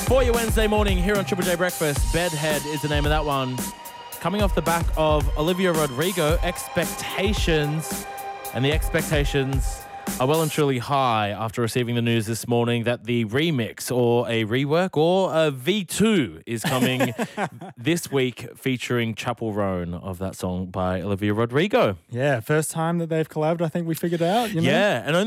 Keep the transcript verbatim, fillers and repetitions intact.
For your Wednesday morning here on Triple J Breakfast, Bedhead is the name of that one. Coming off the back of Olivia Rodrigo, Expectations. And the expectations are well and truly high after receiving the news this morning that the remix or a rework or a V two is coming this week featuring Chapel Roan of that song by Olivia Rodrigo. Yeah, first time that they've collabed, I think we figured out. You know? Yeah, and only